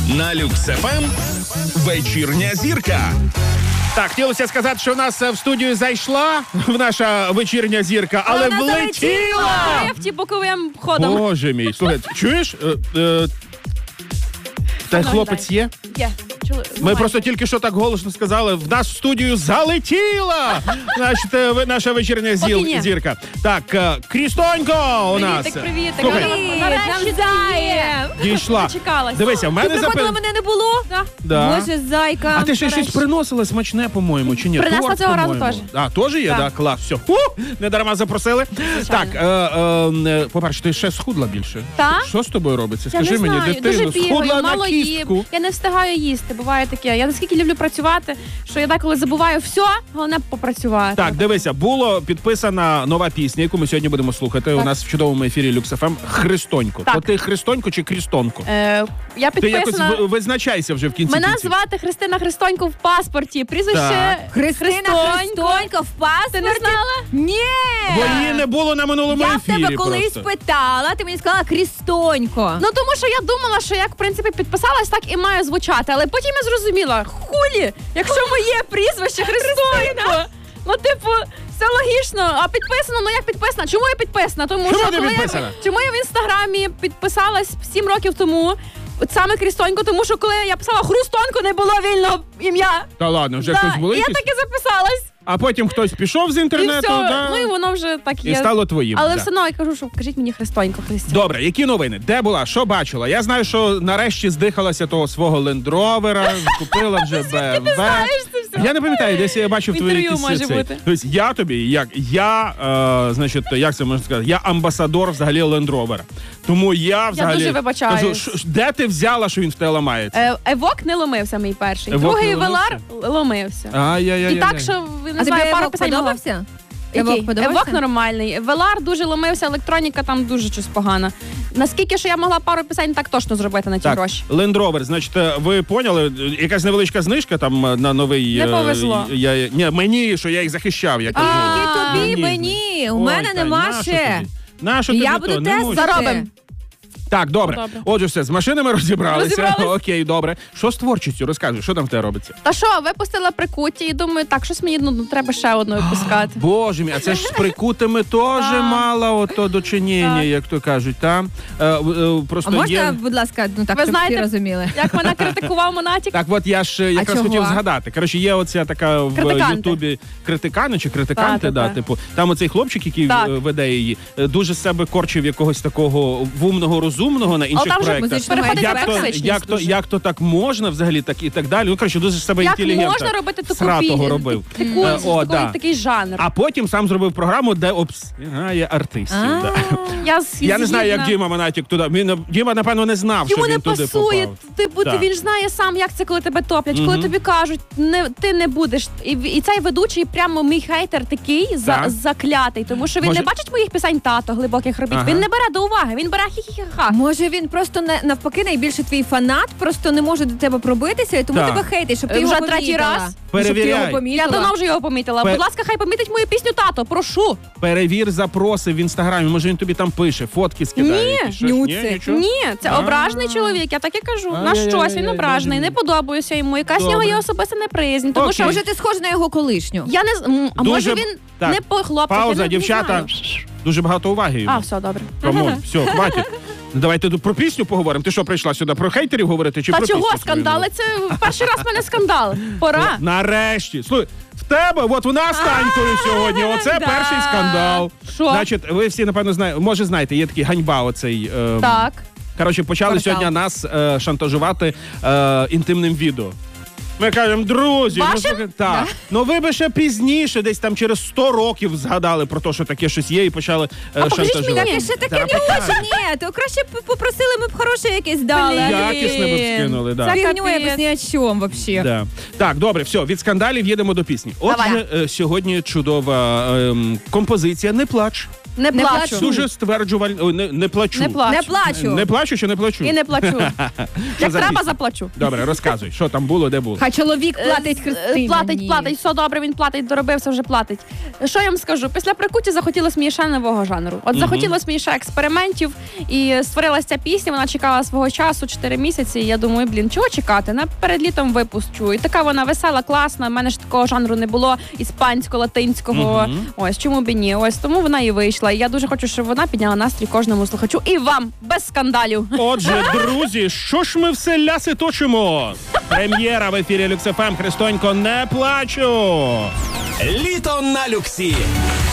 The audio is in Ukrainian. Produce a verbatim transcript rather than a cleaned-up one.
На Люкс еф ем вечірня зірка. Так, хотілося сказати, що у нас в студію зайшла в наша вечірня зірка, але Вона влетіла! В ті боковим ходом. Боже мій, слухай, чуєш? Е, е, Та хлопець є? Є. Ми просто тільки що так голосно сказали, в нас в студію залетіла Значить, е, наша вечірня зіл- ні. зірка. Так, е, Крістонько у нас. Привітик, привітик. Слухай, Привіт, нарешті навзаєм. дійшла. Дочекалась. Дивися, в мене Ти приходила, запи... мене не було? Да. Да. Боже, зайка. А ти ще щось Нарешті. приносила смачне, по-моєму, чи ні? Принесла Торт, цього разу по-моєму. теж. А, теж є, Так. да? Клас, все. Фу, не дарма запросили. Так, е, е, по-перше, ти ще схудла більше. Так? Що з тобою робиться? Я Скажи не мені, знаю, дитино, дуже бігаю, схудла мало на їм. кістку. Я не встигаю їсти, буває таке. Я наскільки люблю працювати, що я деколи забуваю все, головне попрацювати. Так, дивися, було підписана нова пісня, яку ми сьогодні будемо слухати. У нас в чудовому ефірі Люкс еф ем «Христонько». Так. То ти Христонько чи Крістонко? Е, я Ти якось підписана... ви- визначайся вже в кінці Мене кінців. звати Христина Христонько в паспорті. Прізвище Христина Христонько. Христонько в паспорті? Ти не знала? Ні! Бо її не було на минулому Я в ефірі тебе колись просто. питала, ти мені сказала Крістонько. Ну тому що я думала, що як в принципі підписалась, так і маю звучати. Але потім я зрозуміла, хулі, якщо моє прізвище Христонько. Ну, типу, все логічно. А підписано, ну як підписано? Чому я підписана? Тому Чому що ти коли підписана? я, чому я в інстаграмі підписалась сім років тому, от саме Крістонько, тому що коли я писала Хрустонько, не було вільного ім'я. Та ладно, вже Да, хтось були і я якісь? так і записалась. А потім хтось пішов з І інтернету, все, да? ну і воно вже так І є. стало твоїм. Але да. все одно я кажу, що кажіть мені Христонько, Христя. Добре, які новини? Де була? Що бачила? Я знаю, що нарешті здихалася того свого лендровера, купила вже бе ем ве. знаєш це все? Я не пам'ятаю, десь я бачив В твої інтерв'ю якісь може цей. бути. Тобто я тобі, як я, е, значить, як це можна сказати, я амбасадор взагалі лендровера. Тому я взагалі дуже вибачаюсь. кажу, що- де ти взяла, що він в тебе ламається? Е, Евок не ломився, мій перший. Евок Другий не ломився? Велар ломився. Ай-яй-яй. І так, що ви не А тобі знаю, пару Евок писань могла. подобався? Який? Евок подобався? Евок нормальний. Велар дуже ломився, електроніка там дуже щось погано. Наскільки що я могла пару писань так точно зробити на ті Так, гроші. Land Rover, значить, е, ви поняли, якась невеличка знижка там е, на новий... Не е, повезло. Я, ні, мені, що я їх захищав, я кажу. Тільки тобі, Ні, мені. У Ой, мене Тань, нема нащо ще. тобі? Нащо тобі Я то? буду Не тест мусь. заробим. Так, добре. Добре. Отже, все, з машинами розібралися. Розібрались. Окей, добре. Що з творчістю? Розкажи, що там в тебе робиться? Та що, випустила прикутті і думаю, так, щось мені ну, треба ще одну випускати. Боже мій, а це ж з прикутими теж Так. мало ото дочинення, Так. як то кажуть, та? Е, е, просто А можна, є... будь ласка, ну так, Ви щоб знаєте- всі розуміли? Як мене критикував Монатік. Так, от я ж е, якраз чого? хотів згадати. Коротше, є оця така в Критиканти. Ютубі критикани чи критиканти, Так, да, так, так. типу. Там оцей хлопчик, який Так. е, веде її, е, дуже з себе корчив якогось такого вумного, розумного на інших там вже проєктах. музичного переходить на Як то, токсичність як, то, дуже. як то так можна взагалі, так і так далі. Ну, коротше, дуже з себе Як інтелігентно. можна робити таку Сратого пі- робив. таку, Е, о, такий, да. такий жанр. А потім сам зробив програму, де обсягає артистів. А. Да. Я, з- Я не знаю, як згідна. Діма Монатік туди. Він, Діма, напевно, не знав, Йому що не він туди пасує. попав. Типу, Так. він ж знає сам, як це, коли тебе топлять, коли Мгм. тобі кажуть, не ти не будеш. І, і цей ведучий, прямо мій хейтер, такий за, Так. заклятий, тому що він Може- не бачить моїх писань тато глибоких робіт. Ага. Він не бере до уваги. Він бере хі-хі-ха. Може він просто не, навпаки найбільше твій фанат, просто не може до тебе пробитися, і тому Так. тебе хейтить, щоб ти Вже його третій помітила. раз? Щоб ти Перевіряй. його Я помітила. давно вже його помітила. Пе- Будь ласка, хай помітить мою пісню тато. Прошу. Перевір запроси в інстаграмі. Може він тобі там пише, фотки скидає. Ні, якісь, щось? нюци. нічого? Ні, це А. ображений чоловік. Я так і кажу. На Ай-яй-яй-яй, щось він ображений, боже не подобаюся йому. Якась в нього Добре. є особиста неприязнь. Тому Окей. що Може ти схожа на його колишню? я не з- м, а Дуже може б- він так. не по хлопцях. я Пауза, не- дівчата. Не знаю. Дуже багато уваги йому. А, все добре. Камон, все, хватить. Ну, давайте тут про пісню поговоримо. Ти що, прийшла сюди про хейтерів говорити? Чи Та про чого пісню свою? скандали? Це перший раз в мене скандал. Пора. Нарешті. Слухай, в тебе, от у нас Танькою сьогодні. Оце да. перший скандал. Що? Значить, ви всі, напевно, знаєте, може знаєте, є такий ганьба оцей. Е, Так. Коротше, почали Портал. сьогодні нас е, шантажувати е, інтимним відео. Ми кажемо, друзі, ну, Вашим? слухай, так. Ну ви би ще пізніше, десь там через сто років згадали про те, що таке щось є, і почали е, А покажіть шантажувати. мені, Таке ще таке Зараз не покажу. хоче. Ні, то краще б попросили, ми б хороше якесь дали. Блін. Якісне ви б скинули, да. Це Фігню капець. якось ні о чому вообще. Да. Так, добре, все, від скандалів їдемо до пісні. Отже, Давай. е, сьогодні чудова ем, композиція «Не плач». Не Не плачу. плачу. Дуже стверджувальний. Ой, не, не плачу. Не плачу. Не плачу. Не плачу чи не плачу? І не плачу. Як за треба, пісня? заплачу. Добре, розказуй, що там було, де було. Хай чоловік платить Е, Христині. Платить, платить, все добре, він платить, доробився, вже платить. Що я вам скажу? Після прикуті захотілося мені ще нового жанру. От захотілося мені ще експериментів, і створилася ця пісня, вона чекала свого часу, чотири місяці, і я думаю, блін, чого чекати? На перед літом випущу. І така вона весела, класна, в мене ж такого жанру не було, іспанського, латинського. Ось, чому б і ні? Ось, тому вона і вийшла. І я дуже хочу, щоб вона підняла настрій кожному слухачу. І вам, без скандалів. Отже, друзі, що ж ми все ляси точимо? Прем'єра в ефірі Люкс еф ем. Христонько, не плачу. Літо на люксі.